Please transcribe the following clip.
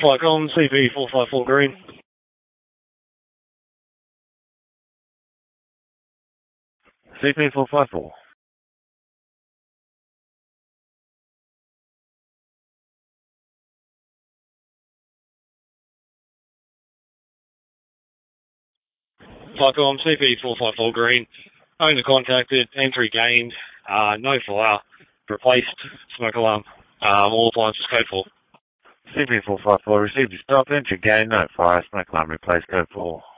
Flycom, CP454 green. CP454. Flycom, CP454 green. Owner contacted, entry gained, no fire, replaced smoke alarm, all appliances code 4. CP454 received your stop, entry gain, no fire, smoke alarm replaced, code 4.